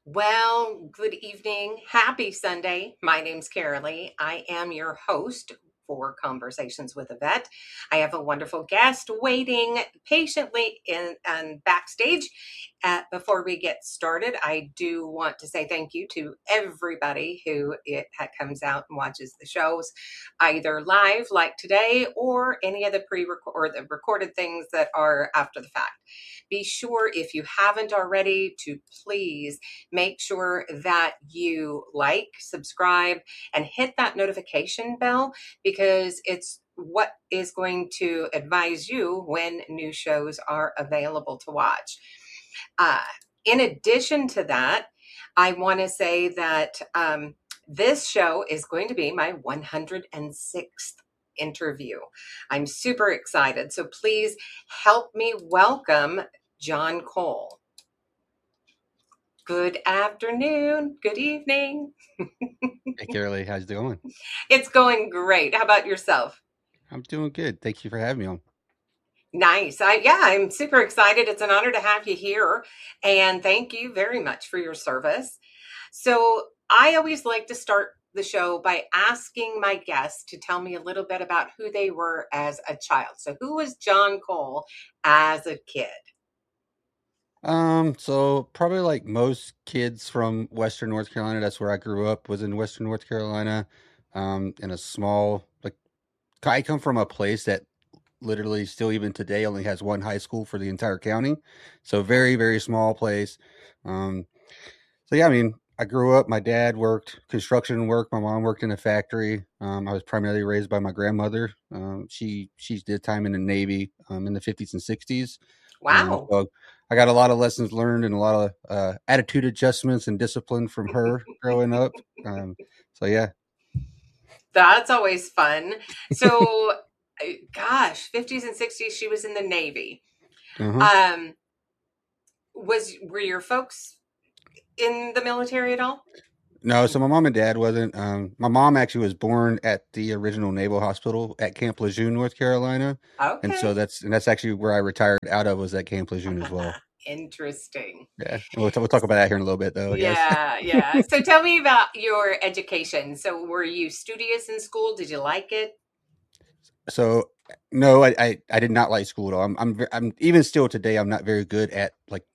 Well, good evening. Happy Sunday. My name's Carolee. I am your host for Conversations with a Vet. I have a wonderful guest waiting patiently in and backstage. Before we get started, I do want to say thank you to everybody who comes out and watches the shows, either live like today or any of the or the recorded things that are after the fact. Be sure, if you haven't already, to please make sure that you like, subscribe, and hit that notification bell because it's what is going to advise you when new shows are available to watch. Uh, in addition to that, I want to say that this show is going to be my 106th interview. I'm super excited. So please help me welcome John Cole. Good afternoon. Good evening. Hey, Carolee, how's it going? It's going great. How about yourself? I'm doing good. Thank you for having me on. Nice. I'm super excited. It's an honor to have you here. And thank you very much for your service. So I always like to start the show by asking my guests to tell me a little bit about who they were as a child. So who was John Cole as a kid? So probably like most kids from Western North Carolina, that's where I grew up, was in Western North Carolina, in a small, like, I come from a place that literally still even today only has one high school for the entire county. So very, very small place. Um, so yeah, I mean, I grew up, my dad worked construction work, my mom worked in a factory. I was primarily raised by my grandmother. She did time in the Navy, in the 50s and 60s. Wow. So I got a lot of lessons learned and a lot of attitude adjustments and discipline from her growing up. So yeah. That's always fun. So, gosh, 50s and 60s, she was in the Navy. Uh-huh. Um, were your folks in the military at all? No, so my mom and dad wasn't. My mom actually was born at the original Naval Hospital at Camp Lejeune, North Carolina, and so Okay. that's actually where I retired out of, was at Camp Lejeune as well. Interesting. Yeah, and we'll talk about that here in a little bit, though, I guess. Yeah, yeah. So tell me about your education. So were you studious in school? Did you like it? So no, I did not like school at all. I'm even still today, I'm not very good at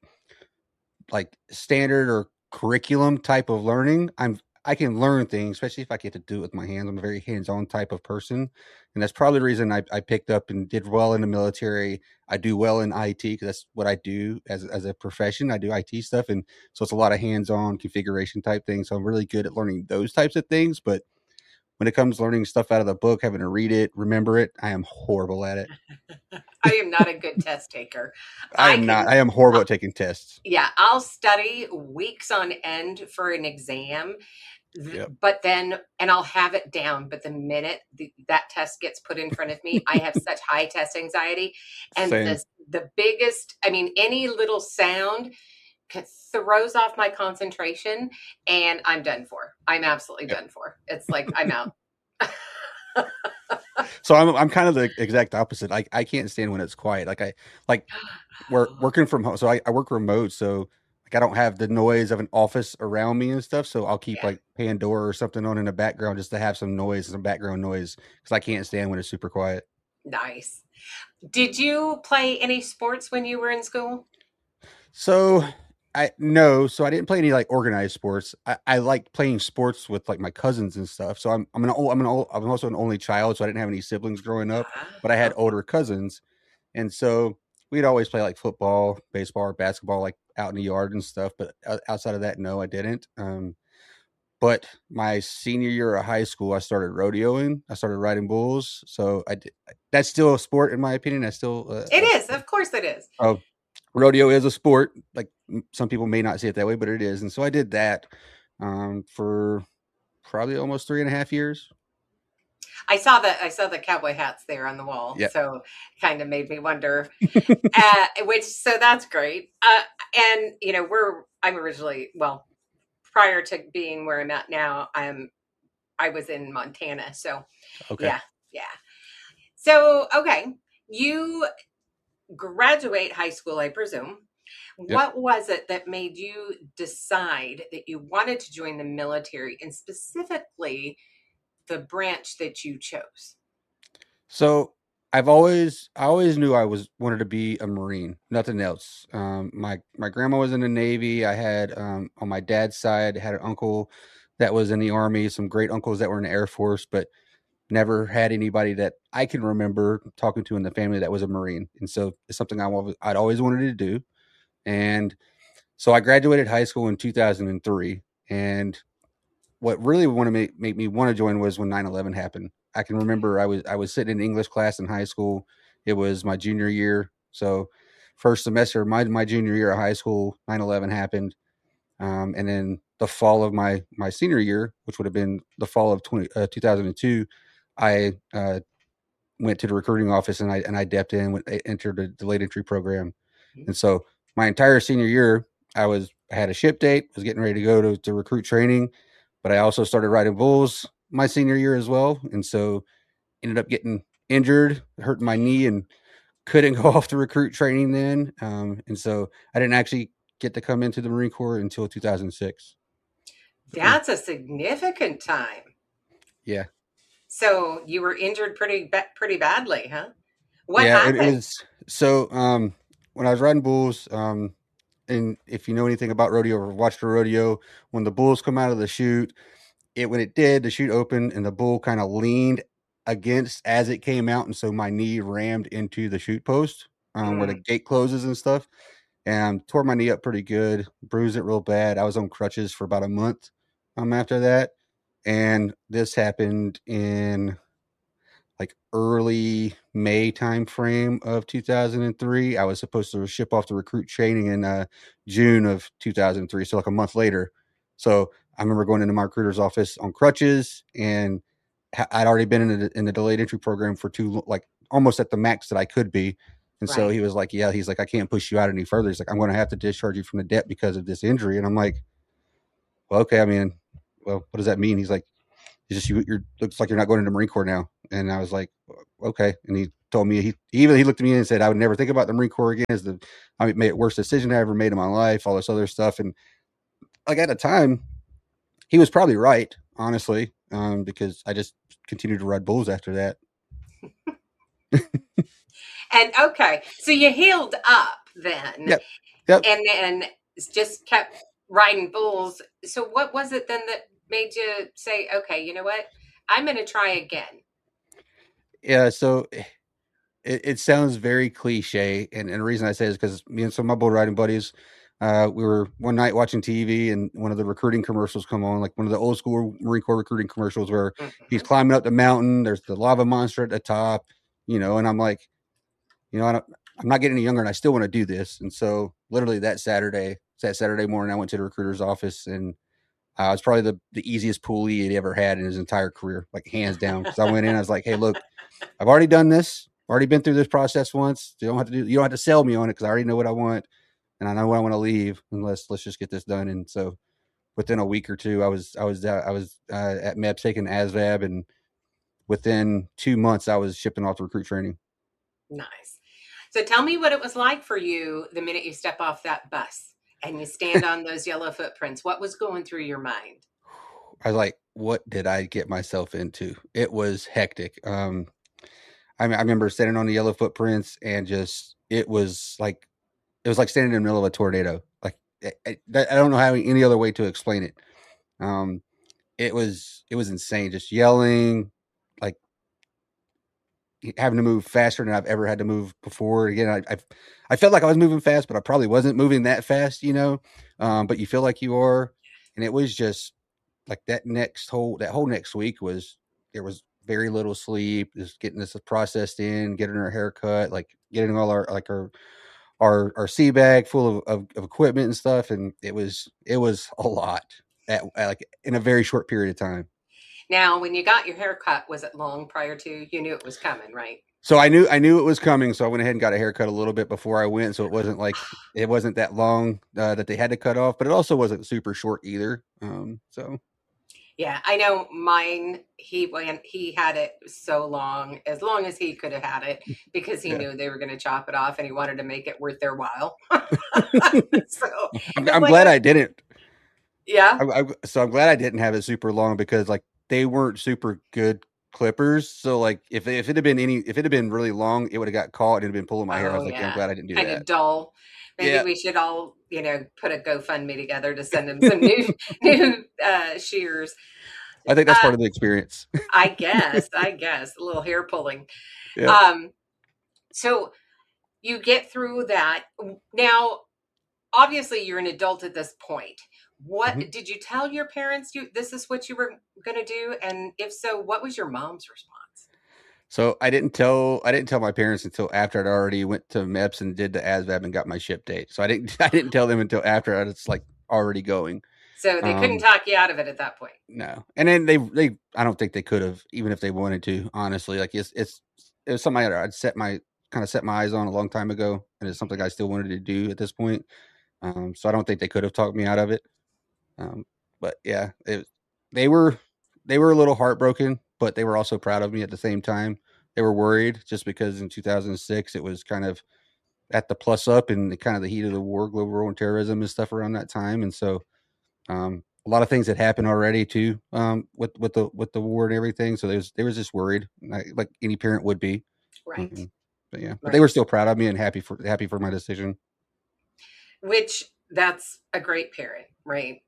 like standard or curriculum type of learning. I can learn things, especially if I get to do it with my hands. I'm a very hands-on type of person, and that's probably the reason I picked up and did well in the military. I do well in IT because that's what I do as a profession. I do IT stuff, and so it's a lot of hands-on configuration type things. So I'm really good at learning those types of things. But when it comes to learning stuff out of the book, having to read it, remember it, I am horrible at it. I am not a good test taker. I I am not. can, I am horrible at taking tests. yeah, I'll study weeks on end for an exam, Yep. but then, and I'll have it down. But the minute that test gets put in front of me, I have such high test anxiety. And Same. the biggest, I mean, any little sound throws off my concentration and I'm done for. I'm absolutely Yep. done for. It's like I'm out. So I'm kind of the exact opposite. I can't stand when it's quiet. Like we're working from home. So I work remote. So like I don't have the noise of an office around me and stuff. So I'll keep Yeah, like Pandora or something on in the background just to have some noise, some background noise, because I can't stand when it's super quiet. nice. Did you play any sports when you were in school? So I no, so I didn't play any like organized sports. I like playing sports with like my cousins and stuff. So I'm also an only child, so I didn't have any siblings growing up, but I had Okay. older cousins. And so we'd always play like football, baseball, or basketball, like out in the yard and stuff. But outside of that, no, I didn't. But my senior year of high school, I started rodeoing. I started riding bulls. So that's still a sport in my opinion. That's still It is. Of course it is. oh, rodeo is a sport. Like some people may not see it that way, but it is. And so I did that for probably almost 3.5 years. I saw the cowboy hats there on the wall. Yeah. So kind of made me wonder. Which so that's great. And I'm originally, well, prior to being where I'm at now, I was in Montana. So Okay. yeah, yeah. So okay, you graduate high school, I presume. Yep. What was it that made you decide that you wanted to join the military and specifically the branch that you chose? So I always knew I was wanted to be a Marine, nothing else. My grandma was in the Navy. I had on my dad's side had an uncle that was in the Army, some great uncles that were in the Air Force, but never had anybody that I can remember talking to in the family that was a Marine. And so it's something I'd always wanted to do. And so I graduated high school in 2003. And what really wanted to make me want to join was when 9/11 happened. I can remember I was sitting in English class in high school. It was my junior year. So first semester, my junior year of high school, 9/11 happened. And then the fall of my senior year, which would have been the fall of 2002, I went to the recruiting office and I depped in, entered the delayed entry program. And so my entire senior year, I had a ship date, was getting ready to go to recruit training, but I also started riding bulls my senior year as well. And so ended up getting injured, hurting my knee, and couldn't go off to recruit training then. And so I didn't actually get to come into the Marine Corps until 2006. That's a significant time. Yeah. So you were injured pretty badly, huh? What Yeah, it happened? was so when I was riding bulls, and if you know anything about rodeo or watched a rodeo, when the bulls come out of the chute, when it did, the chute opened and the bull kind of leaned against as it came out, and so my knee rammed into the chute post where the Mm, gate closes and stuff, and tore my knee up pretty good, bruised it real bad. I was on crutches for about a month after that, and this happened in like early May timeframe of 2003. I was supposed to ship off to recruit training in June of 2003, so like a month later. So I remember going into my recruiter's office on crutches, and I'd already been in the delayed entry program for like almost at the max that I could be. And so right. he was like, "Yeah," he's like, "I can't push you out any further." He's like, "I'm going to have to discharge you from the debt because of this injury." And I'm like, "Well, okay. I mean, well, what does that mean?" He's like, "It's just you're looks like you're not going into the Marine Corps now." And I was like, "Okay." And he told me he looked at me and said, "I would never think about the Marine Corps again. As I made the worst decision I ever made in my life. All this other stuff." And like at the time, he was probably right, honestly, because I just continued to ride bulls after that. And okay, so you healed up then, Yep, yep. and then just kept riding bulls. So what was it then that made you say, okay, you know what? I'm going to try again. Yeah. So it sounds very cliche, and the reason I say is because me and some of my bull riding buddies, we were one night watching TV, and one of the recruiting commercials come on, like one of the old school Marine Corps recruiting commercials, where he's Hmm. climbing up the mountain. There's the lava monster at the top, and I'm like, I'm not getting any younger, and I still want to do this. And so, literally that Saturday morning, I went to the recruiter's office, and it was probably the easiest pulley he'd ever had in his entire career, like hands down. Because I went in, I was like, "Hey, look, I've already done this. I've already been through this process once. You don't have to sell me on it because I already know what I want, and I know when I want to leave. And let's just get this done." And so, within a week or two, I was at MEP taking ASVAB, and within 2 months, I was shipping off to recruit training. Nice. So tell me what it was like for you the minute you step off that bus and you stand on those yellow footprints. What was going through your mind? I was like, "What did I get myself into?" It was hectic. I remember standing on the yellow footprints, and just it was like standing in the middle of a tornado. Like I don't know how any other way to explain it. Um, it was insane. Just yelling, like having to move faster than I've ever had to move before. Again, I felt like I was moving fast, but I probably wasn't moving that fast. But you feel like you are, and it was just like that whole next week was there was very little sleep, just getting this processed in, getting our haircut, like getting all our sea bag full of equipment and stuff, and it was a lot at like in a very short period of time. Now, when you got your hair cut, was it long prior to you knew it was coming, right? So I knew it was coming, so I went ahead and got a haircut a little bit before I went, so it wasn't that long that they had to cut off, but it also wasn't super short either. So Yeah, I know mine. He had it so long as he could have had it, because he Yeah. knew they were going to chop it off and he wanted to make it worth their while. So it's I'm like, glad I didn't. yeah. I'm glad I didn't have it super long because like they weren't super good clippers. So like if it had been really long, it would have got caught and it'd been pulling my hair. I Oh was like, yeah, I'm yeah, glad I didn't do kind that. of dull. Maybe Yeah. we should all, put a GoFundMe together to send him some new shears. I think that's Uh, part of the experience. I guess a little hair pulling. Yeah. Um, so you get through that. Now, obviously you're an adult at this point. What Mhm. did you tell your parents you this is what you were going to do, and if so, what was your mom's response? So I didn't tell my parents until after I'd already went to MEPS and did the ASVAB and got my ship date. So I didn't I didn't tell them until after I was like already going. So they couldn't Um talk you out of it at that point. no. And then they I don't think they could have even if they wanted to, honestly. Like it was something I'd set my eyes on a long time ago and it's something I still wanted to do at this point. So I don't think they could have talked me out of it. Um but yeah, they were they were a little heartbroken, but they were also proud of me at the same time. They were worried just because in 2006 it was kind of at the plus up and the kind of the heat of the war, global war and terrorism and stuff around that time. And so a lot of things had happened already too with the war and everything. So they was just worried, like any parent would be. Right. Um, but yeah, but they Right. were still proud of me and happy for my decision. Which, that's a great parent, right?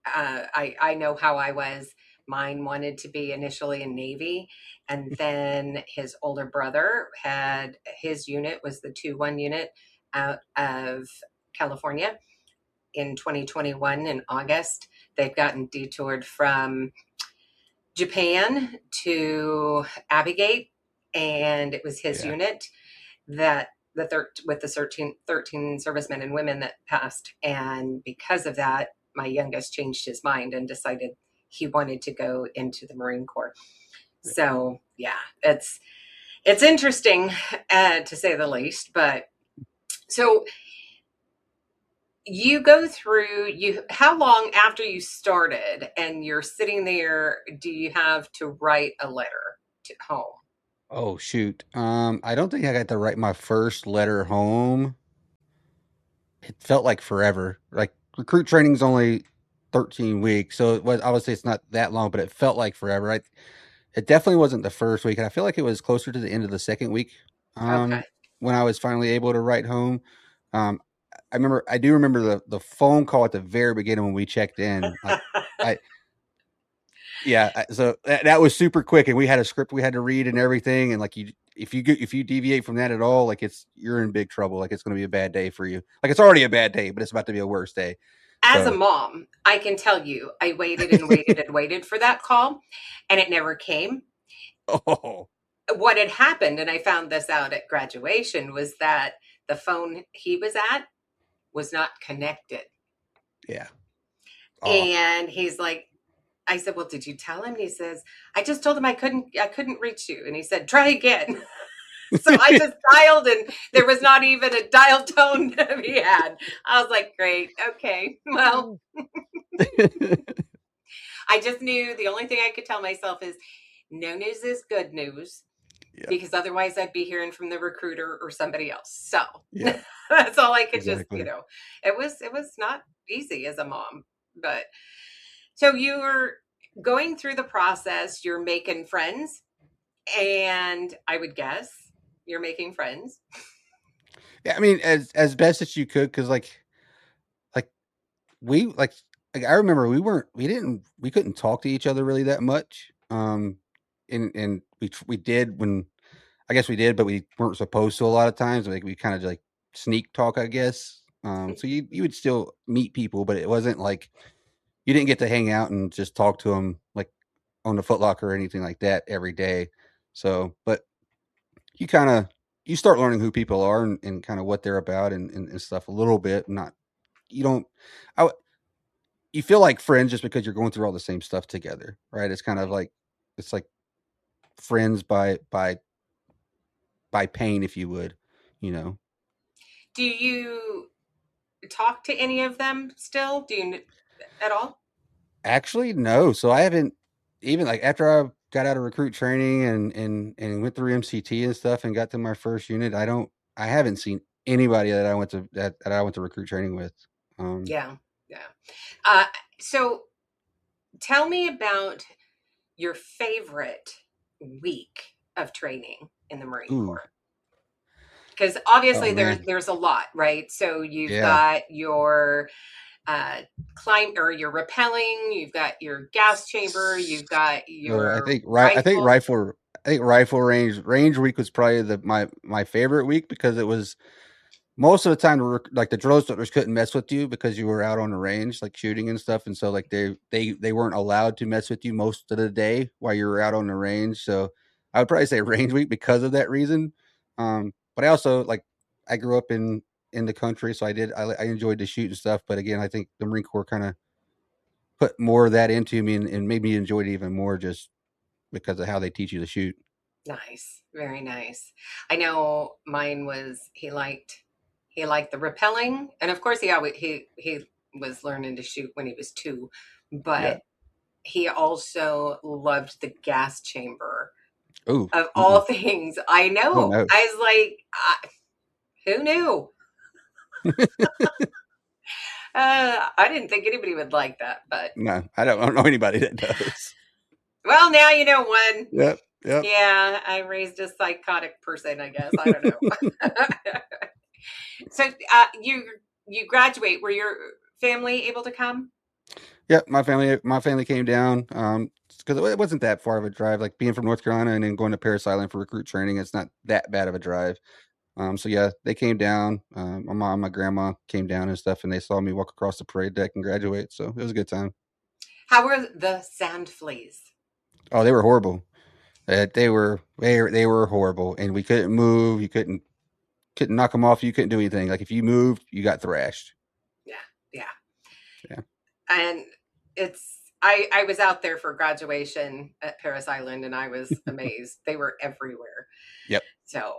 I know how I was. Mine wanted to be initially in Navy, and then his older brother had his unit was the 2-1 unit out of California in 2021 in August. They'd gotten detoured from Japan to Abigate, and it was his Yeah, unit that with the 13 servicemen and women that passed. And because of that, my youngest changed his mind and decided he wanted to go into the Marine Corps. So yeah, it's interesting, to say the least. But so you go through you how long after you started and you're sitting there do you have to write a letter to home? oh shoot, I don't think I got to write my first letter home. It felt like forever. Like recruit training's only 13 weeks, so it was obviously it's not that long, but it felt like forever. It definitely wasn't the first week, and I feel like it was closer to the end of the second week. Okay. When I was finally able to write home. Um, I do remember the phone call at the very beginning when we checked in. Like I so that was super quick, and we had a script we had to read and everything. And like if you deviate from that at all, like you're in big trouble. Like it's going to be a bad day for you. Like it's already a bad day, but it's about to be a worse day. As a So, mom, I can tell you, I waited and waited and waited for that call, and it never came. oh What had happened, and I found this out at graduation, was that the phone he was at was not connected. yeah, oh And he's like, I said, "Well, did you tell him?" And he says, "I just told him I couldn't reach you." And he said, "Try again." So I just dialed, and there was not even a dial tone to be had. I was like, "Great, okay, well." I just knew the only thing I could tell myself is no news is good news, yeah, because otherwise I'd be hearing from the recruiter or somebody else. So yeah, that's all I could just, exactly. it was not easy as a mom. But so you were going through the process, you're making friends, and I would guess you're making friends. Yeah, I mean, as best as you could, because like we I remember we couldn't talk to each other really that much. And we did when I guess we did, but we weren't supposed to a lot of times. Like we kind of like sneak talk, I guess. So you would still meet people, but it wasn't like you didn't get to hang out and just talk to them like on the Foot Locker or anything like that every day. So, but you kind of you start learning who people are and kind of what they're about and stuff a little bit. Not you don't. I, you feel like friends just because you're going through all the same stuff together, right? It's kind of Right. like it's like friends by pain, if you would, you know. Do you talk to any of them still? Do you at all? Actually, no. So I haven't. even like after I got out of recruit training and went through MCT and stuff and got to my first unit, I haven't seen anybody that I went to recruit training with. Um, Yeah. Yeah. Uh, so tell me about your favorite week of training in the Marine ooh, Corps. Because oh obviously man, there's a lot, right? So you've yeah. got your climb or your rappelling, you've got your gas chamber, you've got So your I think rifle. rifle range week was probably my favorite week because it was most of the time like the drill instructors couldn't mess with you because you were out on the range like shooting and stuff, and so like they weren't allowed to mess with you most of the day while you were out on the range. So I would probably say range week because of that reason. But I also like I grew up in the country, so I enjoyed the shoot and stuff. But again, I think the Marine Corps kind of put more of that into me and made me enjoy it even more just because of how they teach you to shoot. Nice, very nice. I know mine was he liked the rappelling, and of course he was learning to shoot when he was 2, Yeah. but he also loved the gas chamber. Oh. Of all Mm-mm. things, I Oh know. no. I was like, who knew? I didn't think anybody would like that, but No, I don't know anybody that does. well, now you know one. Yep. Yep. Yeah, I raised a psychotic person, I guess. I don't know. So, you graduate. Were your family able to come? Yep. My family came down. Because it wasn't that far of a drive. Like being from North Carolina and then going to Paris Island for recruit training, it's not that bad of a drive. So yeah, they came down. My mom, my grandma came down and stuff, and they saw me walk across the parade deck and graduate. So it was a good time. How were the sand fleas? Oh, they were horrible. They were horrible, and we couldn't move. You couldn't knock them off. You couldn't do anything. Like if you moved, you got thrashed. Yeah, yeah. Yeah. And I was out there for graduation at Paris Island, and I was amazed. They were everywhere. Yep. So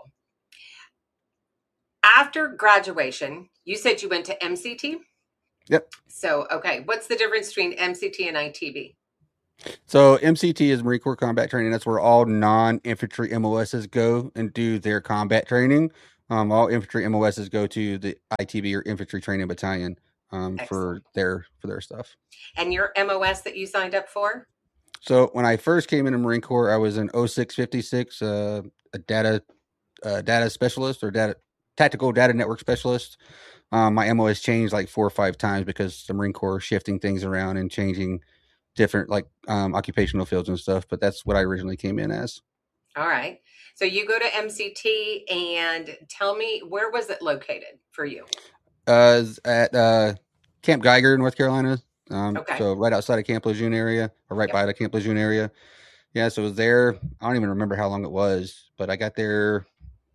after graduation, you said you went to MCT. Yep. So okay, what's the difference between MCT and ITB? So MCT is Marine Corps Combat Training. That's where all non-infantry MOSs go and do their combat training. All infantry MOSs go to the ITB or Infantry Training Battalion Excellent. for their stuff. And your MOS that you signed up for? So when I first came into Marine Corps, I was an 0656, a data specialist or data tactical data network specialist. My MOS changed like 4 or 5 times because the Marine Corps shifting things around and changing different like occupational fields and stuff. But that's what I originally came in as. All right. So you go to MCT and tell me, where was it located for you? At Camp Geiger, North Carolina. Okay. So right outside of Camp Lejeune area, or right Yep. by the Camp Lejeune area. Yeah, so it was there. I don't even remember how long it was, but I got there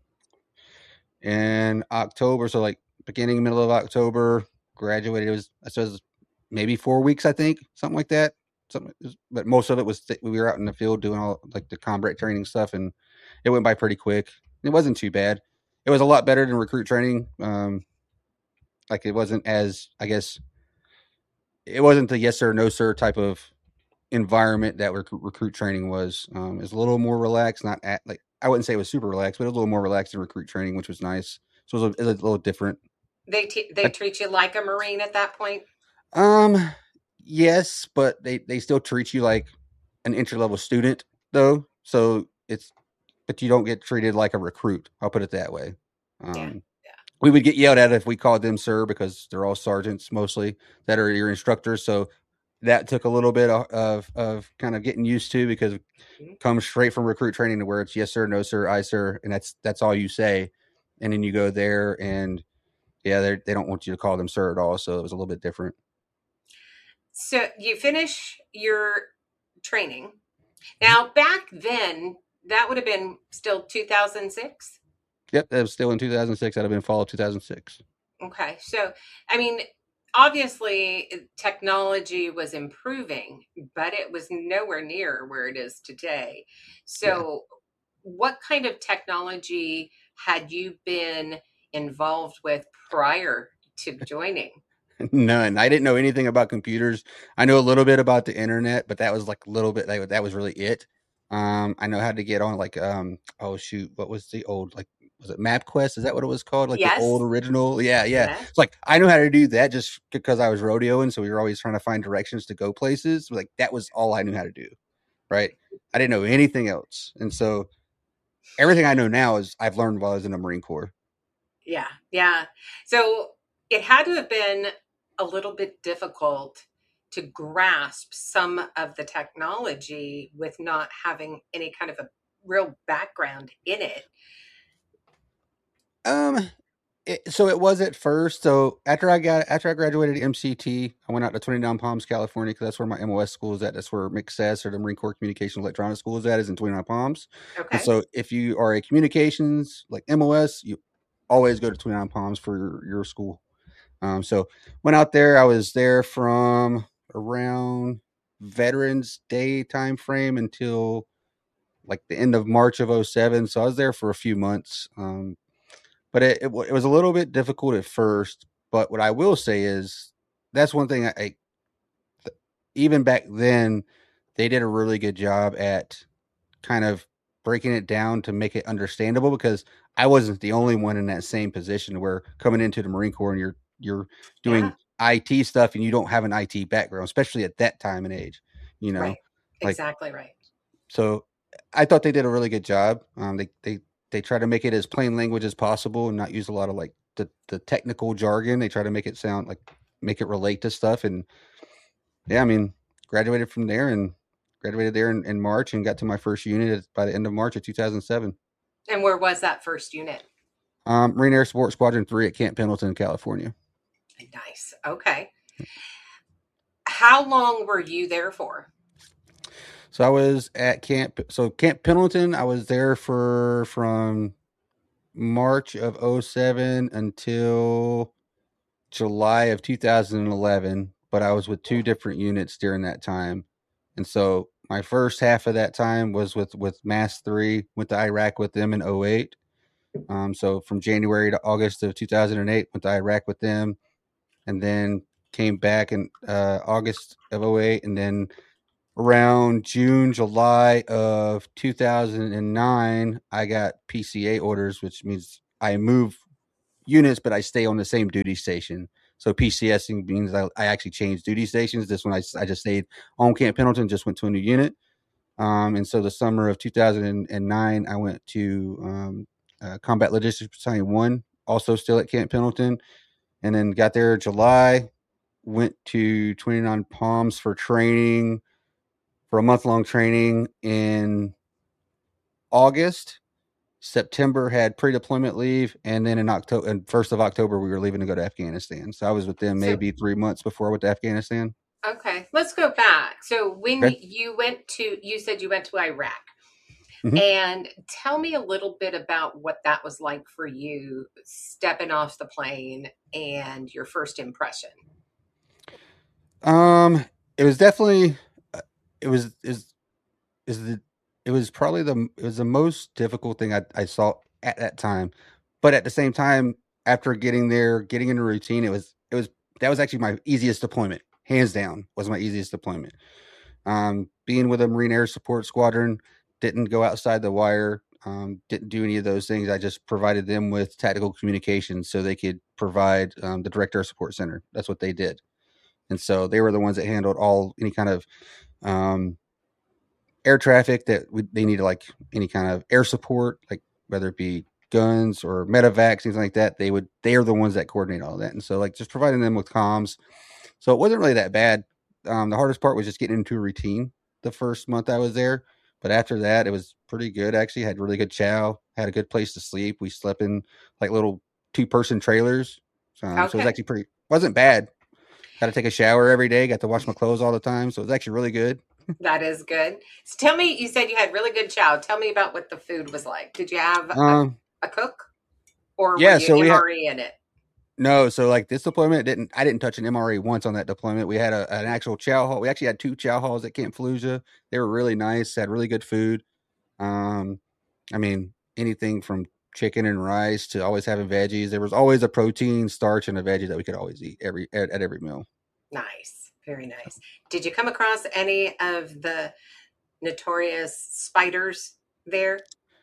in October. So like beginning, middle of October, graduated. It was I suppose maybe 4 weeks, I think, something like that. Something, but most of it was we were out in the field doing all like the combat training stuff, and it went by pretty quick. It wasn't too bad. It was a lot better than recruit training. Like it wasn't as I guess it wasn't the yes sir no sir type of environment that recruit training was. It's a little more relaxed, not at like I wouldn't say it was super relaxed, but it was a little more relaxed in recruit training, which was nice. So it was a little different. They I, treat you like a Marine at that point? um, yes, but they still treat you like an entry level student though. So it's but you don't get treated like a recruit. I'll put it that way. Yeah. Um, we would get yelled at if we called them sir because they're all sergeants mostly that are your instructors. So that took a little bit of kind of getting used to because it Mhm. comes straight from recruit training to where it's yes sir, no sir, I sir, and that's all you say, and then you go there and yeah, they don't want you to call them sir at all. So it was a little bit different. So you finish your training. Mhm. Now, back then, that would have been still 2006. Yep, that was still in 2006. That'd have been fall of 2006. Okay. So, I mean, obviously, technology was improving, but it was nowhere near where it is today. Yeah. So, what kind of technology had you been involved with prior to joining? None. I didn't know anything about computers. I know a little bit about the internet, but that was like a little bit. That was really it. I know how to get on like oh shoot, what was the old like was it MapQuest? Is that what it was called? Like the old Yes. original? Yeah, yeah. Yes. It's like I know how to do that just because I was rodeoing, so we were always trying to find directions to go places. Like that was all I knew how to do. Right. I didn't know anything else, and so everything I know now is I've learned while I was in the Marine Corps. Yeah. Yeah. So it had to have been a little bit difficult to grasp some of the technology with not having any kind of a real background in it. Um, so it was at first. So after I graduated MCT, I went out to 29 Palms, California, because that's where my MOS school is at. That's where MCSS or the Marine Corps Communications Electronics School is at, is in 29 Palms. And Okay. so if you are a communications like MOS, you always go to 29 Palms for your school. So went out there. I was there from around Veterans Day time frame until like the end of March of '07. So I was there for a few months. But it was a little bit difficult at first. But what I will say is that's one thing even back then they did a really good job at kind of breaking it down to make it understandable because I wasn't the only one in that same position where coming into the Marine Corps and you're Yeah. doing IT stuff and you don't have an IT background, especially at that time and age, you know, Right. like Exactly right. so I thought they did a really good job. They try to make it as plain language as possible and not use a lot of like the technical jargon. They try to make it sound like make it relate to stuff. And yeah, I mean, graduated from there and graduated there in March and got to my first unit by the end of March of 2007. And where was that first unit? Marine Air Support Squadron 3 at Camp Pendleton, California. Nice. Okay. How long were you there for? So I was at Camp Pendleton. I was there for from March of '07 until July of 2011, but I was with two different units during that time. And so my first half of that time was with Mass 3, went to Iraq with them in '08. So from January to August of 2008, went to Iraq with them, and then came back in August of '08, and then around June, July of 2009, I got PCA orders, which means I move units, but I stay on the same duty station. So PCSing means I actually changed duty stations. This one I just stayed on Camp Pendleton, just went to a new unit. And so the summer of 2009, I went to Combat Logistics Battalion 1, also still at Camp Pendleton, and then got there July, went to 29 Palms for training, for a month-long training in August. September had pre-deployment leave, and then in October and 1st of October we were leaving to go to Afghanistan. So I was with them So, maybe 3 months before I went to Afghanistan. okay, let's go back. So when Okay. you went to, you said you went to Iraq. Mm-hmm. And tell me a little bit about what that was like for you stepping off the plane and your first impression. It was definitely it was is the it was probably it was the most difficult thing I saw at that time. But at the same time, after getting there, getting in a routine, it was that was actually my easiest deployment, hands down, was my easiest deployment. Being with a Marine Air Support Squadron, didn't go outside the wire, didn't do any of those things. I just provided them with tactical communications so they could provide the Direct Air Support Center. That's what they did, and so they were the ones that handled any kind of um, air traffic they needed, like any kind of air support, like whether it be guns or medevacs, things like that. They are the ones that coordinate all that, and so like just providing them with comms. So it wasn't really that bad. The hardest part was just getting into a routine the first month I was there, but after that it was pretty good. Actually, had really good chow, had a good place to sleep. We slept in like little 2-person trailers, so it was Okay, actually pretty wasn't bad. Got to take a shower every day. Got to wash my clothes all the time, so it was actually really good. that is good. So tell me, you said you had really good chow. Tell me about what the food was like. Did you have Um, a cook or were yeah, you so we had MRE in it? no, so like this deployment didn't I didn't touch an MRE once on that deployment. We had an actual chow hall. We actually had 2 chow halls at Camp Fallujah. They were really nice, had really good food. Um, I mean, anything from chicken and rice to always having veggies. There was always a protein, starch, and a veggie that we could always eat at every meal. Nice. Very nice. Did you come across any of the notorious spiders there?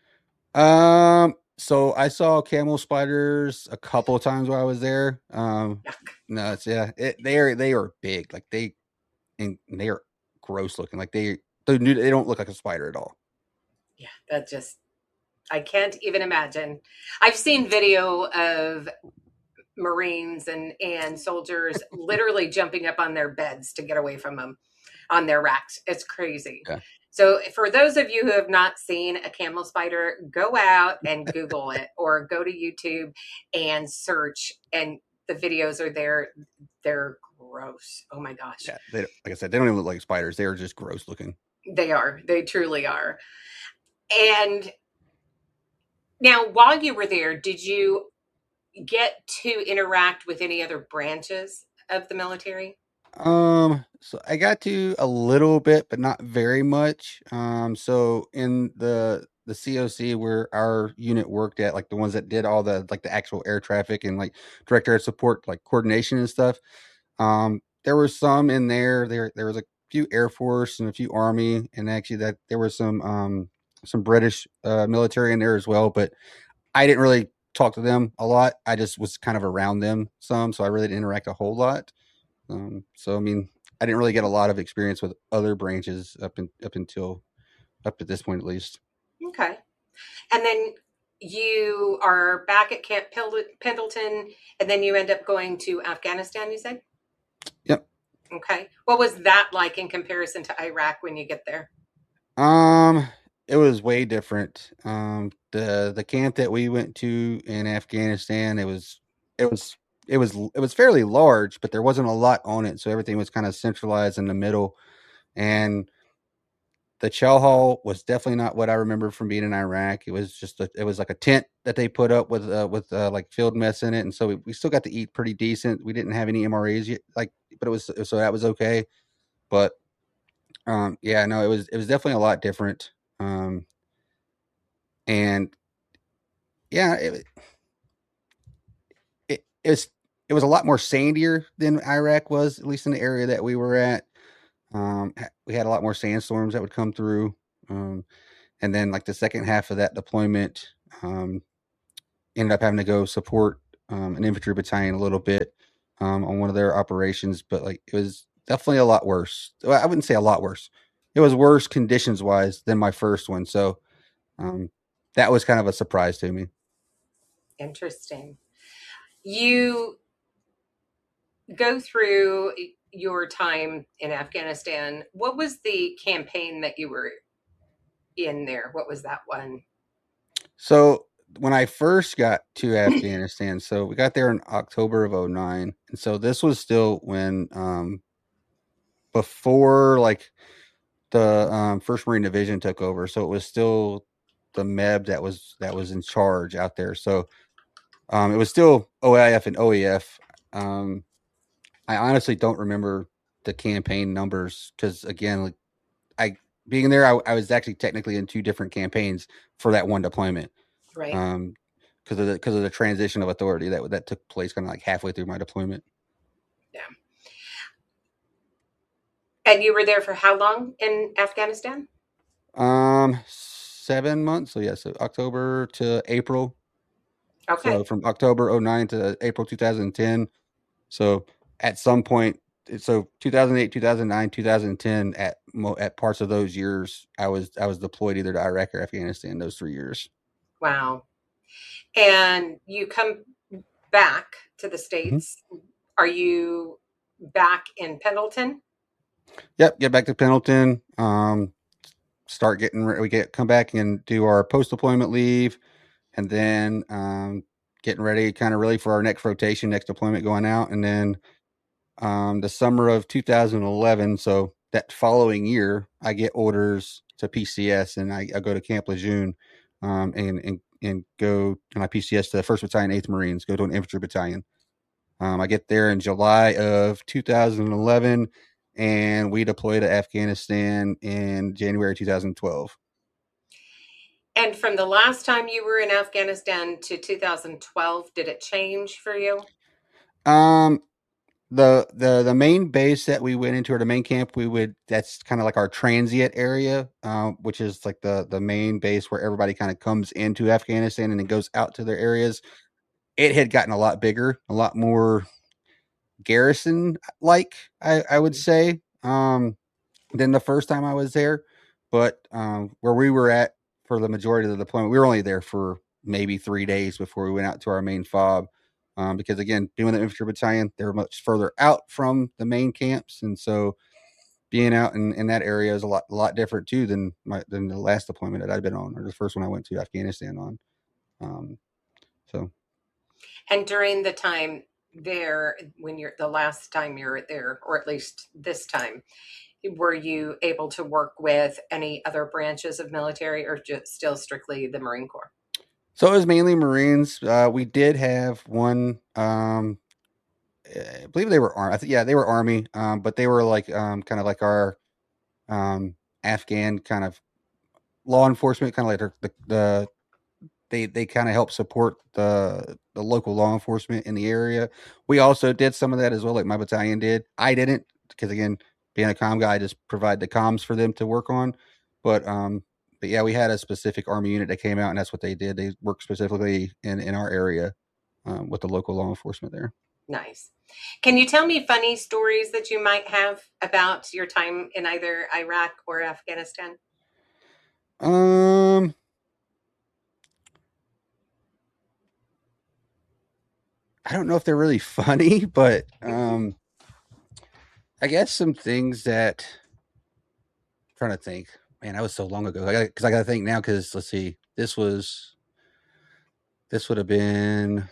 So I saw camel spiders a couple of times while I was there. Yuck. No, they are big, like they are gross looking, like they don't look like a spider at all. Yeah, that just, I can't even imagine. I've seen video of Marines and soldiers literally jumping up on their beds to get away from them on their racks. It's crazy. Yeah, So, for those of you who have not seen a camel spider, go out and Google it or go to YouTube and search, and the videos are there. They're gross. Oh my gosh. yeah. They, like I said, they don't even look like spiders. They are just gross looking. They are. They truly are. And now, while you were there, did you get to interact with any other branches of the military? So I got to a little bit, but not very much. So in the COC where our unit worked at, like the ones that did all the like the actual air traffic and like direct air support, like coordination and stuff. There were some in there. There was a few Air Force and a few Army, and actually that there was some British military in there as well. But I didn't really talk to them a lot. I just was kind of around them some, so I really didn't interact a whole lot. So I mean, I didn't really get a lot of experience with other branches up at this point at least. Okay. And then you are back at Camp Pendleton, and then you end up going to Afghanistan, you said? Yep. Okay. What was that like in comparison to Iraq when you get there? Um, it was way different. The camp that we went to in Afghanistan, it was it was fairly large, but there wasn't a lot on it, so everything was kind of centralized in the middle. And the chow hall was definitely not what I remember from being in Iraq. It was just it was like a tent that they put up with like field mess in it, and so we still got to eat pretty decent. We didn't have any MRAs yet, like, but it was so that was okay. But yeah, no, it was definitely a lot different. Um, and yeah, it was it was a lot more sandier than Iraq was, at least in the area that we were at. We had a lot more sandstorms that would come through. Um, and then like the second half of that deployment, um, ended up having to go support an infantry battalion a little bit on one of their operations, but like it was definitely a lot worse. Well, I wouldn't say a lot worse. It was worse conditions wise than my first one, so um, that was kind of a surprise to me. Interesting. You go through your time in Afghanistan. What was the campaign that you were in there? What was that one? So when I first got to Afghanistan, so we got there in October of '09, and so this was still when before like the First Marine Division took over, so it was still the MEB that was in charge out there. So it was still OIF and OEF. Um, I honestly don't remember the campaign numbers because again, like I being there, I was actually technically in two different campaigns for that one deployment. Right. Um, because of the transition of authority that took place kind of like halfway through my deployment. Yeah. And you were there for how long in Afghanistan? 7 months. So yeah, so October to April. So Okay. from October '09 to April 2010. So at some point, so 2008, 2009, 2010, at parts of those years, I was deployed either to Iraq or Afghanistan those 3 years. Wow. And you come back to the Mhm. States. Are you back in Pendleton? Yep, get back to Pendleton. Start getting we get come back and do our post deployment leave, and then getting ready, kind of really for our next rotation, next deployment going out, and then the summer of 2011. So that following year, I get orders to PCS, and I go to Camp Lejeune, and go to my PCS to the First Battalion, Eighth Marines, go to an infantry battalion. I get there in July of 2011, and we deploy to Afghanistan in January 2012. And from the last time you were in Afghanistan to 2012, did it change for you? Um, the main base that we went into, or the main camp we would, that's kind of like our transient area, which is like the main base where everybody kind of comes into Afghanistan and then goes out to their areas. It had gotten a lot bigger, a lot more garrison like, I would say, than the first time I was there. But where we were at for the majority of the deployment, we were only there for maybe 3 days before we went out to our main fob. Because again, doing the infantry battalion, they were much further out from the main camps, and so being out in that area is a lot different too than the last deployment that I'd been on, or the first one I went to Afghanistan on. Um, so And during the time there, when you're the last time you were there, or at least this time, were you able to work with any other branches of military or just still strictly the Marine Corps? so it was mainly Marines. We did have one. I believe they were Army. Yeah, they were Army. But they were like kind of like our Afghan kind of law enforcement, kind of like they kind of help support the local law enforcement in the area. We also did some of that as well, like my battalion did. I didn't, because again, being a comm guy, I just provide the comms for them to work on. But yeah, we had a specific Army unit that came out, and that's what they did. They worked specifically in our area with the local law enforcement there. Nice. Can you tell me funny stories that you might have about your time in either Iraq or Afghanistan? Um, I don't know if they're really funny, but I guess some things that I'm trying to think. Man, that was so long ago. I got to think now, because let's see, this would have been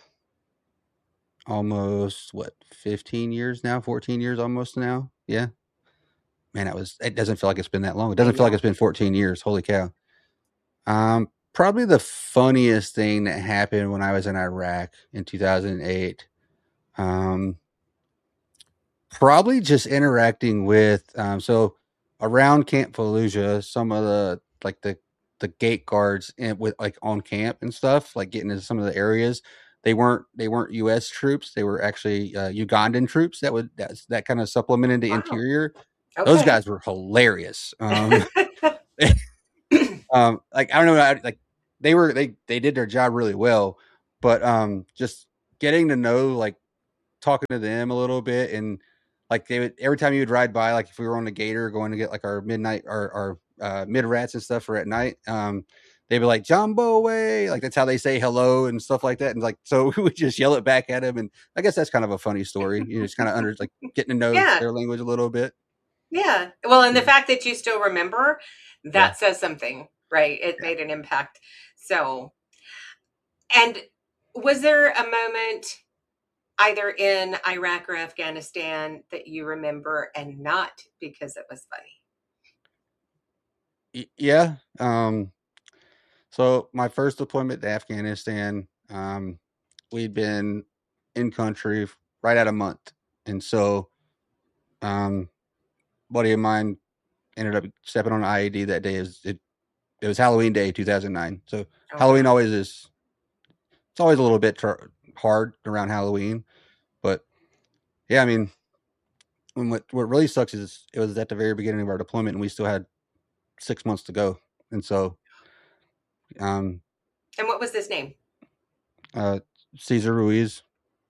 almost what, 15 years now, 14 years almost now. Yeah, man, it doesn't feel like it's been that long. It I doesn't feel like know. it's been 14 years. Holy cow. Probably the funniest thing that happened when I was in Iraq in 2008. Um, Probably just interacting with so around Camp Fallujah, some of the gate guards with like on camp and stuff, like getting into some of the areas. They weren't U.S. troops. They were actually Ugandan troops that kind of supplemented the Wow. interior. Those Okay. guys were hilarious. Like, I don't know, like they did their job really well, but just getting to know, like, talking to them a little bit, and like they would, every time you would ride by, like if we were on the gator going to get like our midnight, our mid rats and stuff for at night, they'd be like Jumbo way, like that's how they say hello and stuff like that, and like so we would just yell it back at him, and I guess that's kind of a funny story, just kind of under like getting to know Yeah. their language a little bit. Yeah. Well, and the Yeah, fact that you still remember, yeah. that says something, right? It made an impact. So, and was there a moment either in Iraq or Afghanistan that you remember and not because it was funny? Yeah. So my first deployment to Afghanistan, we'd been in country right at a month, and so um, buddy of mine ended up stepping on an IED that day. It was Halloween Day, 2009. So Oh, Halloween wow. always is. It's always a little bit hard around Halloween, but yeah, I mean, what really sucks is it was at the very beginning of our deployment, and we still had 6 months to go, and so um, And what was his name? uh, Cesar Ruiz,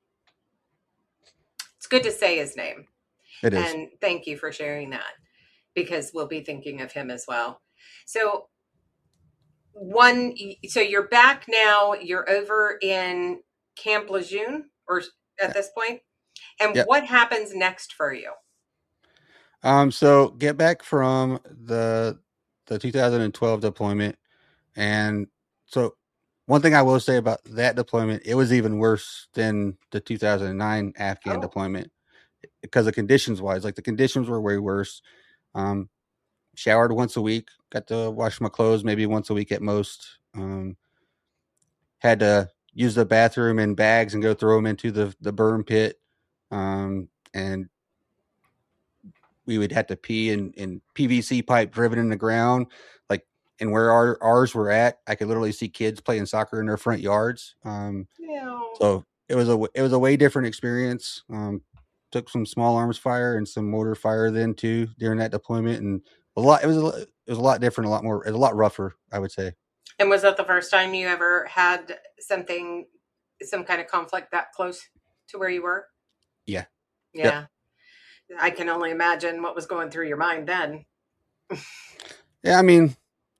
It's good to say his name. it is. And thank you for sharing that because we'll be thinking of him as well. So, one, so you're back now, you're over in Camp Lejeune or at Yeah, this point, and yeah. what happens next for you? So get back from the 2012 deployment, and so one thing I will say about that deployment, it was even worse than the 2009 Afghan Oh, deployment, because of conditions wise, like the conditions were way worse. Um, Showered once a week, got to wash my clothes maybe once a week at most. Had to use the bathroom in bags and go throw them into the burn pit. And we would have to pee in PVC pipe driven in the ground. Like, and where ours were at, I could literally see kids playing soccer in their front yards. Yeah. So it was a way different experience. Took some small arms fire and some mortar fire then too during that deployment, and it was a lot different, a lot more, a lot rougher, I would say. And was that the first time you ever had something, some kind of conflict that close to where you were? Yeah. Yep. Yeah. I can only imagine what was going through your mind then. Yeah. I mean,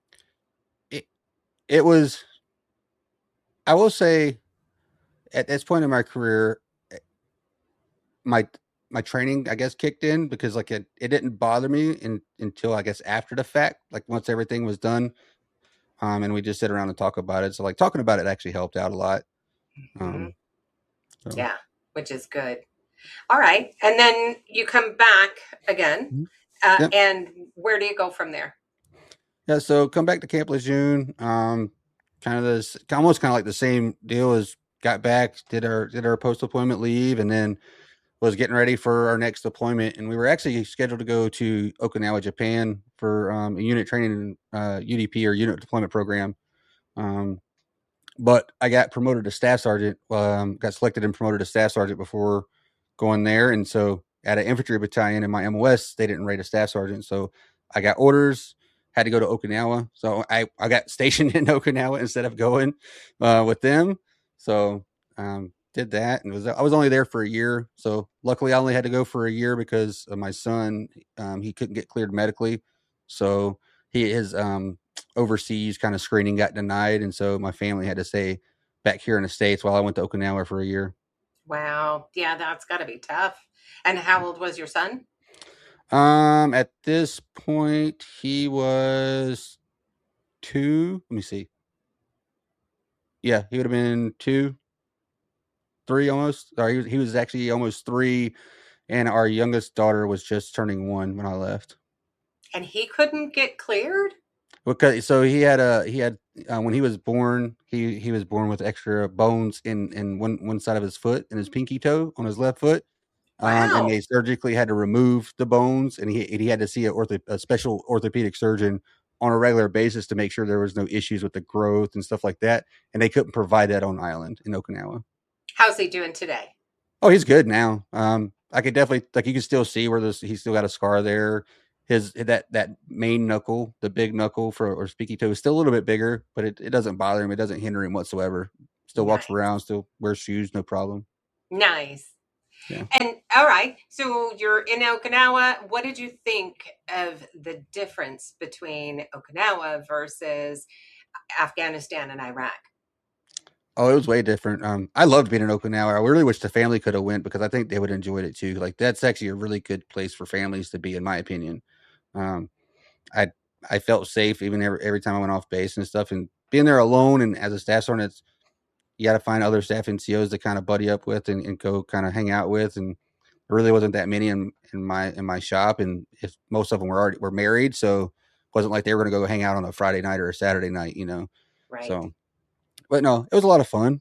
it it was. I will say, at this point in my career, my my training, I guess, kicked in because like it didn't bother me until I guess after the fact, like once everything was done, and we just sit around and talk about it. So like talking about it actually helped out a lot. Mhm. Um, so Yeah, which is good. All right. And then you come back again. Mhm. Yep. And where do you go from there? Yeah. So come back to Camp Lejeune. Kind of this, almost kind of like the same deal as got back, did our post deployment leave, and then was getting ready for our next deployment, and we were actually scheduled to go to Okinawa, Japan, for a unit training, UDP or unit deployment program. Um, but I got promoted to staff sergeant. Got selected and promoted to staff sergeant before going there, and so at an infantry battalion in my MOS, they didn't rate a staff sergeant, so I got orders. Had to go to Okinawa, so I got stationed in Okinawa instead of going with them. So did that, and I was only there for a year. So luckily, I only had to go for a year because of my son. He couldn't get cleared medically, so his overseas kind of screening got denied, and so my family had to stay back here in the States while I went to Okinawa for a year. Wow. Yeah, that's got to be tough. And how old was your son? At this point, he was two. Let me see. Yeah, he would have been two, three almost. Or he was actually almost three, and our youngest daughter was just turning one when I left. And he couldn't get cleared? Because so he had when he was born, he was born with extra bones in one side of his foot and his pinky toe on his left foot. And Wow. they surgically had to remove the bones, and he had to see a special orthopedic surgeon on a regular basis to make sure there was no issues with the growth and stuff like that. And they couldn't provide that on island in Okinawa. How's he doing today? Oh, he's good now. I could definitely like you can still see where this he's still got a scar there. His that main knuckle, the big knuckle for or speaky toe, is still a little bit bigger, but it doesn't bother him. It doesn't hinder him whatsoever. Still walks Nice. around, still wears shoes, no problem. Nice. Yeah. And all right, so you're in Okinawa. What did you think of the difference between Okinawa versus Afghanistan and Iraq? Oh, it was way different. I loved being in Okinawa. I really wish the family could have went because I think they would have enjoyed it too. Like that's actually a really good place for families to be, in my opinion. Um, I I felt safe even every time I went off base and stuff, and being there alone and as a staff sergeant, you got to find other staff NCOs to kind of buddy up with and go kind of hang out with. And there really wasn't that many in my shop, and if most of them were married, so it wasn't like they were going to go hang out on a Friday night or a Saturday night, you know. Right. So, but no, it was a lot of fun.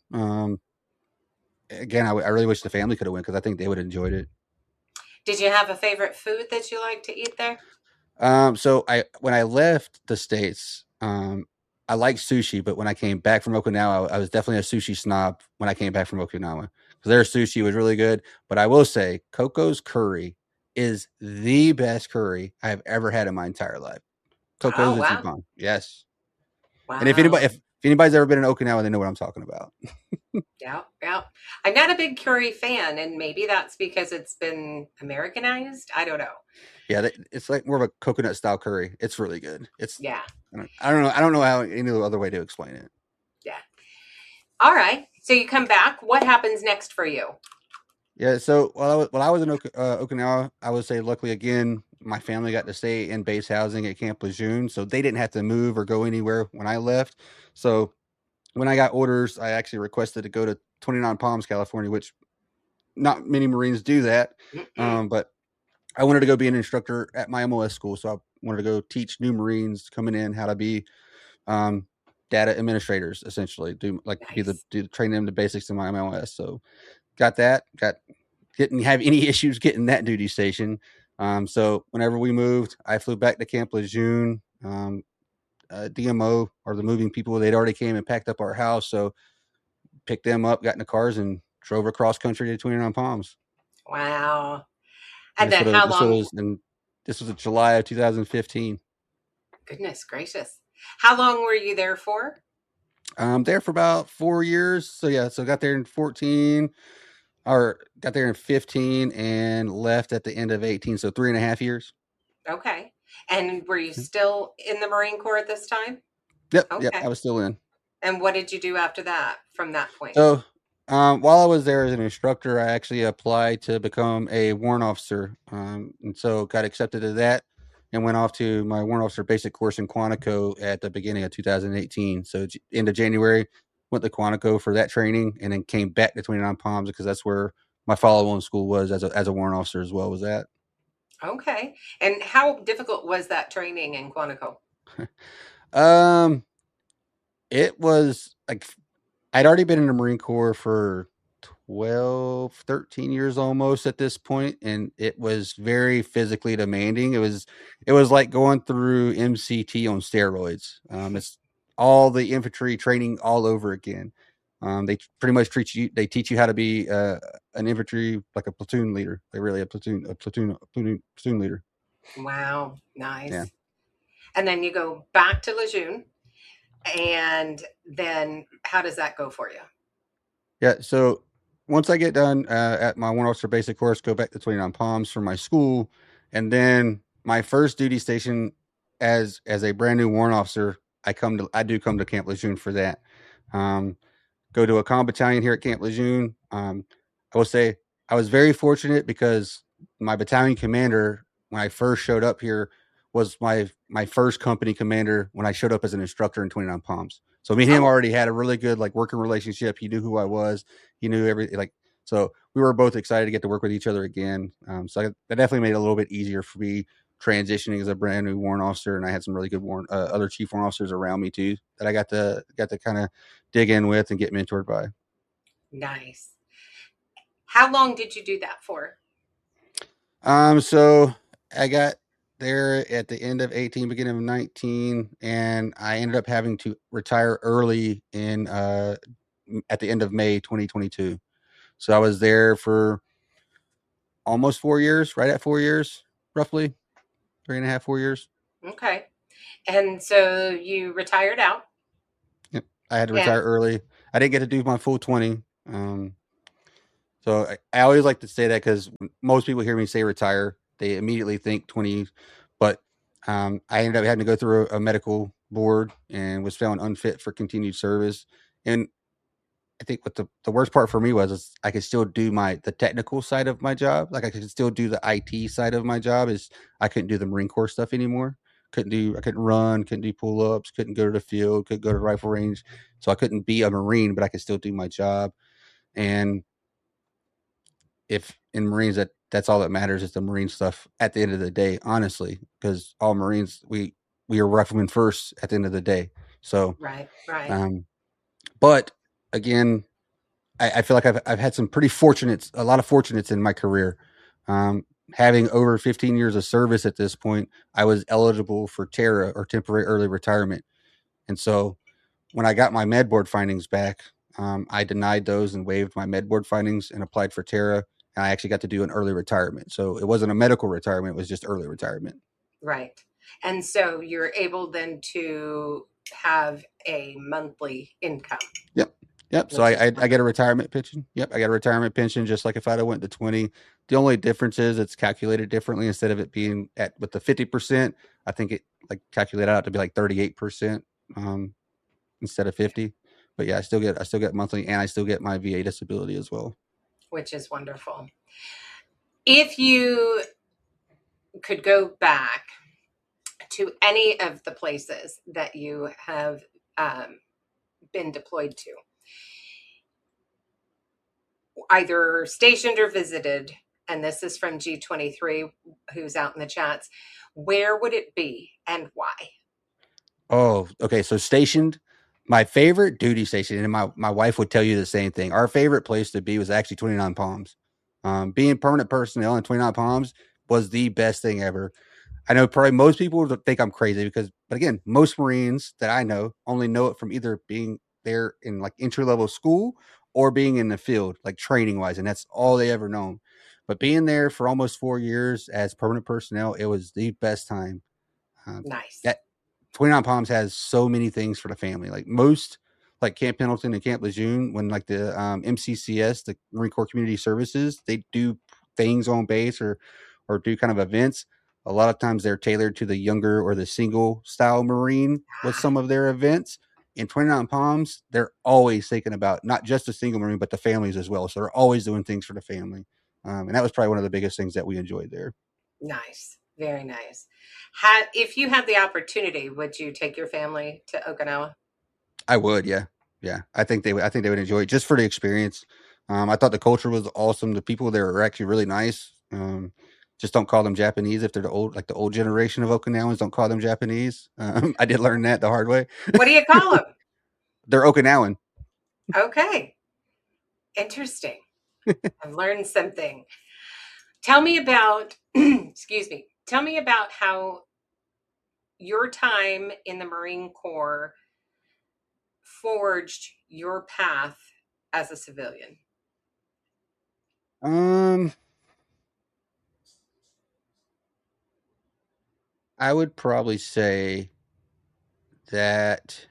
Again, I really wish the family could have went because I think they would have enjoyed it. Did you have a favorite food that you like to eat there? So I when I left the States, I liked sushi, but when I came back from Okinawa, I was definitely a sushi snob when I came back from Okinawa because their sushi was really good. But I will say, Coco's curry is the best curry I have ever had in my entire life. Oh, Coco's wow. Ichiban, yes. And Wow. if anybody's ever been in Okinawa, they know what I'm talking about. Yeah, yeah. I'm not a big curry fan, and maybe that's because it's been Americanized. I don't know. Yeah, it's like more of a coconut style curry. It's really good. It's Yeah, I don't know. I don't know how any other way to explain it. yeah. All right. So you come back. What happens next for you? Yeah, so while I was in Okinawa, I would say luckily again, my family got to stay in base housing at Camp Lejeune, so they didn't have to move or go anywhere when I left. So when I got orders, I actually requested to go to 29 Palms, California, which not many Marines do that. Mm-mm. But I wanted to go be an instructor at my MOS school, so I wanted to go teach new Marines coming in how to be um, data administrators, essentially, Nice. train them the basics in my MOS. So got that, didn't have any issues getting that duty station. So whenever we moved, I flew back to Camp Lejeune. DMO or the moving people. They'd already came and packed up our house, so picked them up, got in the cars, and drove across country to 29 Palms. Wow. And And then how long? this was in July of 2015. Goodness gracious. How long were you there for? There for about 4 years. So yeah, so got there in 14, or got there in 15 and left at the end of 18. So 3.5 years. Okay. And were you still in the Marine Corps at this time? Yep. I Okay. was still in. And what did you do after that from that point? So, while I was there as an instructor, I actually applied to become a warrant officer. And so got accepted to that and went off to my warrant officer basic course in Quantico at the beginning of 2018. So, end of January, went to Quantico for that training and then came back to 29 Palms because that's where my follow on school was as a warrant officer as well, was that. Okay. And how difficult was that training in Quantico? Um, it was like I'd already been in the Marine Corps for 12, 13 years almost at this point, and it was very physically demanding. It was like going through MCT on steroids. It's all the infantry training all over again. They pretty much they teach you how to be an infantry, like a platoon leader. They really a platoon leader. Wow. Yeah. Nice. And then you go back to Lejeune. And then how does that go for you? Yeah. So once I get done at my one officer basic course, go back to 29 Palms for my school, and then my first duty station as a brand new warrant officer, I do come to Camp Lejeune for that. Um, Go to a comm battalion here at Camp Lejeune. I will say I was very fortunate because my battalion commander, when I first showed up here, was my first company commander when I showed up as an instructor in 29 Palms. So me and him Oh, already had a really good like working relationship. He knew who I was. He knew everything. Like, so we were both excited to get to work with each other again. That definitely made it a little bit easier for me transitioning as a brand new warrant officer, and I had some really good other chief warrant officers around me too that I got to kind of dig in with and get mentored by. nice. How long did you do that for? So I got there at the end of 18, beginning of 19, and I ended up having to retire early in at the end of May 2022. So I was there for almost 4 years, right at 4 years, roughly 3.5, 4 years. Okay. And so you retired out. Yep. I had to And retire early. I didn't get to do my full 20. So I always like to say that because most people hear me say retire, they immediately think 20. But I ended up having to go through a medical board and was found unfit for continued service. And I think what the worst part for me was is I could still do the technical side of my job. Like I could still do the IT side of my job. Is I couldn't do the Marine Corps stuff anymore. I couldn't run, couldn't do pull ups, couldn't go to the field, couldn't go to rifle range. So I couldn't be a Marine, but I could still do my job. And if in Marines that's all that matters is the Marine stuff at the end of the day, honestly, because all Marines we are riflemen first at the end of the day. So, right, right. um, but again, I feel like I've had some a lot of fortunates in my career. Having over 15 years of service at this point, I was eligible for TERA or temporary early retirement, and so when I got my med board findings back, I denied those and waived my med board findings and applied for TERA. And I actually got to do an early retirement. So it wasn't a medical retirement, it was just early retirement. Right. And so you're able then to have a monthly income, Yep. Yep. So which is I get a wonderful. retirement pension. Yep. I got a retirement pension just like if I'd have went to 20. The only difference is it's calculated differently. Instead of it being at with the 50%, I think it like calculated out to be like 38% instead of 50. But yeah, I still get monthly and I still get my VA disability as well. Which is wonderful. If you could go back to any of the places that you have been deployed to, either stationed or visited, and this is from G23, who's out in the chats, where would it be and why? Oh, okay. So stationed, my favorite duty station, and my wife would tell you the same thing. Our favorite place to be was actually 29 Palms. Being permanent personnel in 29 Palms was the best thing ever. I know probably most people think I'm crazy but again, most Marines that I know only know it from either being there in like entry level school or being in the field, like training wise, and that's all they ever known. But being there for almost 4 years as permanent personnel, it was the best time. Nice. That 29 Palms has so many things for the family. Like most, like Camp Pendleton and Camp Lejeune, when like the MCCS, the Marine Corps Community Services, they do things on base or do kind of events. A lot of times they're tailored to the younger or the single style Marine with Ah, some of their events. In 29 Palms, they're always thinking about not just the single Marine, but the families as well. So they're always doing things for the family. And that was probably one of the biggest things that we enjoyed there. nice. Very nice. If you had the opportunity, would you take your family to Okinawa? I would, yeah, yeah. I think they would enjoy it just for the experience. I thought the culture was awesome. The people there are actually really nice. Just don't call them Japanese if they're the old generation of Okinawans. Don't call them Japanese. I did learn that the hard way. What do you call them? They're Okinawan. Okay. Interesting. I've learned something. Tell me about, excuse me, tell me about how your time in the Marine Corps forged your path as a civilian. Um, I would probably say that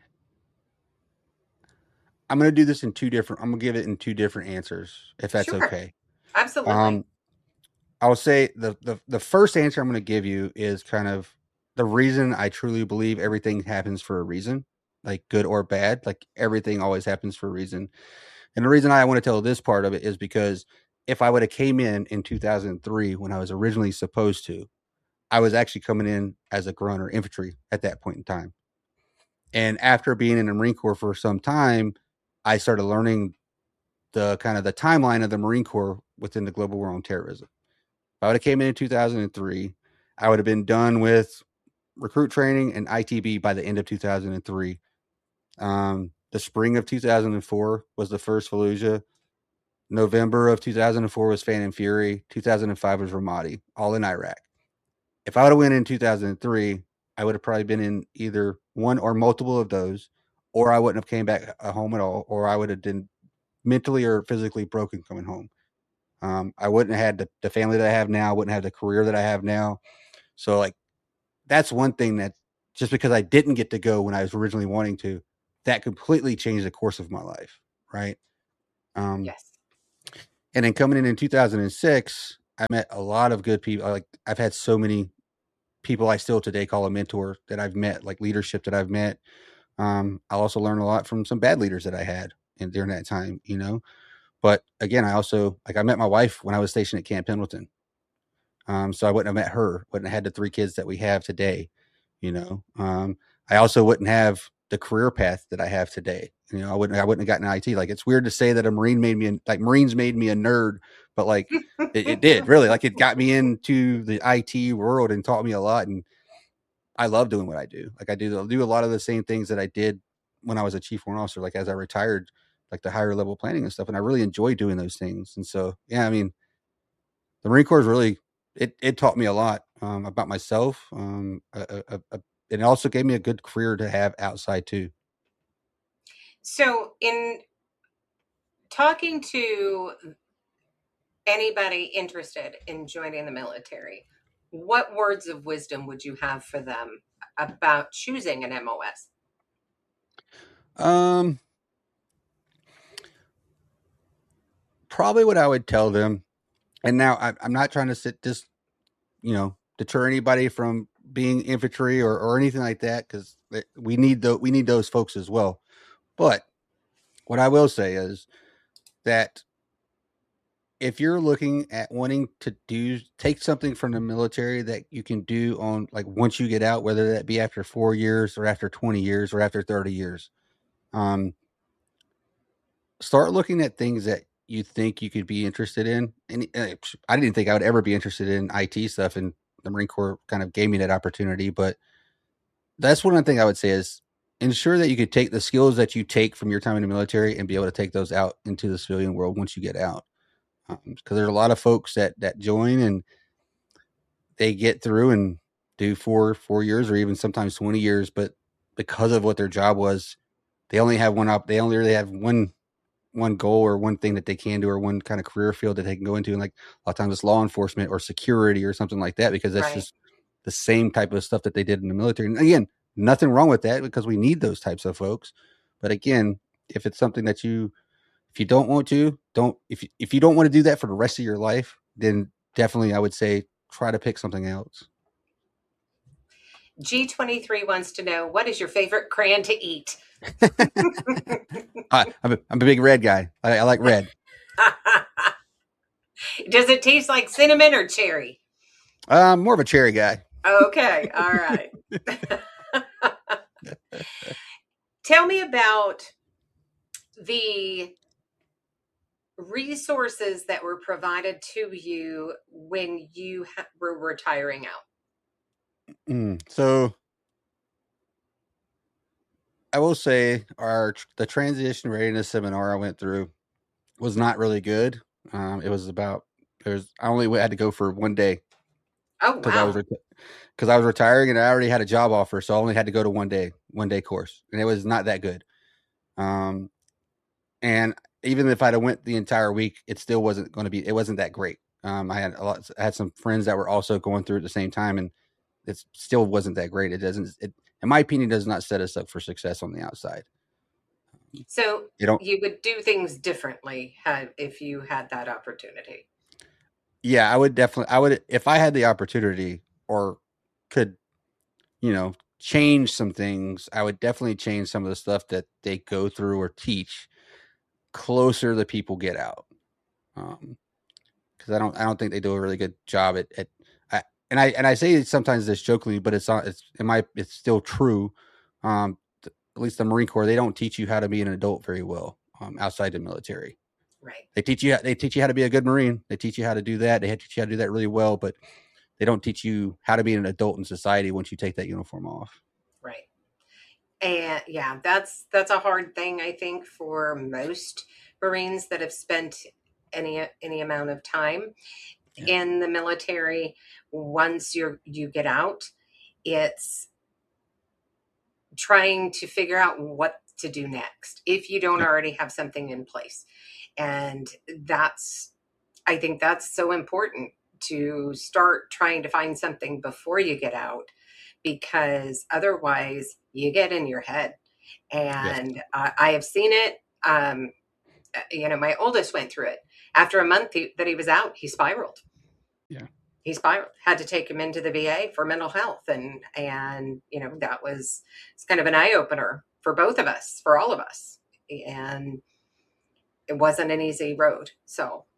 I'm going to do this in two different. I'm going to give it in two different answers, if that's Sure. okay. Absolutely. Um, I'll say the first answer I'm going to give you is kind of the reason I truly believe everything happens for a reason, like good or bad. Like everything always happens for a reason. And the reason I want to tell this part of it is because if I would have came in 2003 when I was originally supposed to, I was actually coming in as a grunt or infantry at that point in time. And after being in the Marine Corps for some time, I started learning the kind of the timeline of the Marine Corps within the global war on terrorism. If I would have came in 2003, I would have been done with recruit training and ITB by the end of 2003. The spring of 2004 was the first Fallujah. November of 2004 was Fan and Fury. 2005 was Ramadi, all in Iraq. If I would have went in 2003, I would have probably been in either one or multiple of those, or I wouldn't have came back home at all, or I would have been mentally or physically broken coming home. I wouldn't have had the family that I have now. I wouldn't have the career that I have now. So like that's one thing that just because I didn't get to go when I was originally wanting to, that completely changed the course of my life. Right. Um, Yes. and then coming in 2006, I met a lot of good people. Like I've had so many people I still today call a mentor that I've met, like leadership that I've met. I also learned a lot from some bad leaders that I had during that time, you know. But again, I also like I met my wife when I was stationed at Camp Pendleton. So I wouldn't have met her, wouldn't have had the three kids that we have today, you know. I also wouldn't have the career path that I have today. You know, I wouldn't have gotten IT. Like it's weird to say that a Marine made me like Marines made me a nerd, but like it did really. Like it got me into the IT world and taught me a lot. And I love doing what I do. Like I do a lot of the same things that I did when I was a chief warrant officer, like as I retired, like the higher level planning and stuff. And I really enjoy doing those things. And so yeah, I mean, the Marine Corps is really it taught me a lot about myself. It also gave me a good career to have outside too. So, in talking to anybody interested in joining the military, what words of wisdom would you have for them about choosing an MOS? Um, Probably what I would tell them, and now I'm not trying to deter anybody from being infantry or anything like that because we need those folks as well. But what I will say is that if you're looking at wanting to take something from the military that you can do on like once you get out, whether that be after 4 years or after 20 years or after 30 years, um, start looking at things that you think you could be interested in. And I didn't think I would ever be interested in IT stuff, and the Marine Corps kind of gave me that opportunity. But that's one thing I would say is ensure that you could take the skills that you take from your time in the military and be able to take those out into the civilian world once you get out. Because there's a lot of folks that join and they get through and do 4 years or even sometimes 20 years, but because of what their job was, they only have they only really have one goal or one thing that they can do or one kind of career field that they can go into. And like a lot of times it's law enforcement or security or something like that, because that's Right. just the same type of stuff that they did in the military. And again, nothing wrong with that because we need those types of folks. But again, if it's something that if you don't want to, if you don't want to do that for the rest of your life, then definitely I would say try to pick something else. G23 wants to know, what is your favorite crayon to eat? I'm a big red guy. I like red. Does it taste like cinnamon or cherry? More of a cherry guy. Okay, all right. Tell me about the resources that were provided to you when you were retiring out. So I will say the transition readiness seminar I went through was not really good. It was about I only had to go for one day Oh, because I was wow. because I was retiring and I already had a job offer, so I only had to go to one day course, and it was not that good. And even if I'd have went the entire week, it still wasn't going to be. It wasn't that great. I had some friends that were also going through at the same time, and it still wasn't that great. It doesn't. In my opinion, does not set us up for success on the outside. So You don't. you would do things differently if you had that opportunity. Yeah, I would definitely. I would if I had the opportunity or could, change some things. I would definitely change some of the stuff that they go through or teach closer the people get out. Because I don't think they do a really good job at and I say it sometimes this jokingly, but it's still true. At least the Marine Corps, they don't teach you how to be an adult very well outside the military. Right, They teach you how to be a good Marine. They teach you how to do that. They teach you how to do that really well, but they don't teach you how to be an adult in society once you take that uniform off. right. And yeah, that's a hard thing, I think, for most Marines that have spent any amount of time Yeah. in the military. Once you get out, it's trying to figure out what to do next if you don't Yep. already have something in place. And I think that's so important, to start trying to find something before you get out, because otherwise you get in your head. Yes. And I have seen it. My oldest went through it. After a month that he was out, he spiraled. Yeah. He spiraled. Had to take him into the VA for mental health, and that was, it's kind of an eye opener for both of us, for all of us, and it wasn't an easy road. So